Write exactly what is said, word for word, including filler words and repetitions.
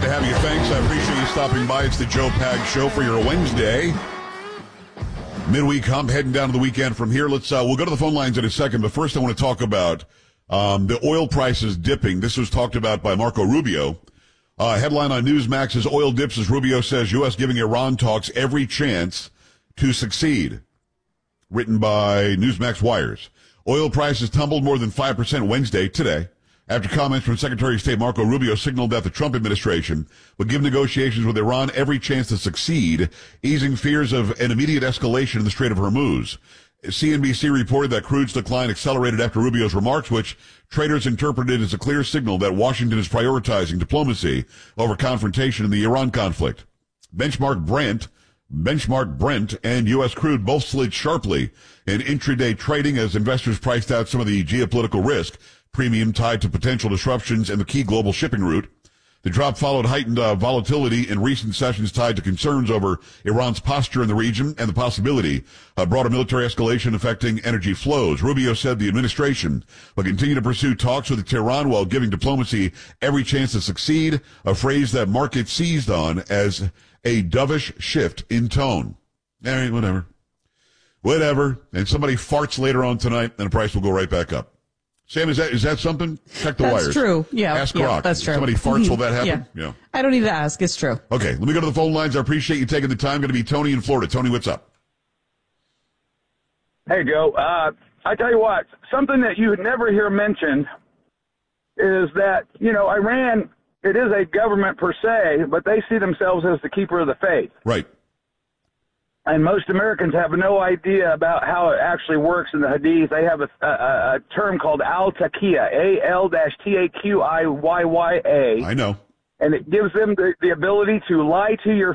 have you. Thanks. I appreciate you stopping by. It's the Joe Pag Show for your Wednesday. Midweek hump, heading down to the weekend from here. Let's, uh, we'll go to the phone lines in a second, but first I want to talk about, um, the oil prices dipping. This was talked about by Marco Rubio. Uh, headline on Newsmax is oil dips as Rubio says U S giving Iran talks every chance to succeed. Written by Newsmax Wires. Oil prices tumbled more than five percent Wednesday, today, after comments from Secretary of State Marco Rubio signaled that the Trump administration would give negotiations with Iran every chance to succeed, easing fears of an immediate escalation in the Strait of Hormuz. C N B C reported that crude's decline accelerated after Rubio's remarks, which traders interpreted as a clear signal that Washington is prioritizing diplomacy over confrontation in the Iran conflict. Benchmark Brent Benchmark Brent and U S crude both slid sharply in intraday trading as investors priced out some of the geopolitical risk premium tied to potential disruptions in the key global shipping route. The drop followed heightened uh, volatility in recent sessions tied to concerns over Iran's posture in the region and the possibility of broader military escalation affecting energy flows. Rubio said the administration will continue to pursue talks with Tehran while giving diplomacy every chance to succeed, a phrase that markets seized on as a dovish shift in tone. All right, whatever. Whatever. And somebody farts later on tonight, and the price will go right back up. Sam, is that is that something? Check the that's wires. That's true. Yeah. Ask yeah, Rock. That's true. Somebody farts, will that happen? Yeah. yeah. I don't need to ask. It's true. Okay, let me go to the phone lines. I appreciate you taking the time. Going to be Tony in Florida. Tony, what's up? Hey, Joe. Uh, I tell you what, something that you never hear mentioned is that, you know, Iran, it is a government per se, but they see themselves as the keeper of the faith. Right. And most Americans have no idea about how it actually works in the Hadith. They have a, a, a term called al-taqiyya, A L T A Q I Y Y A. I know. And it gives them the, the ability to lie to your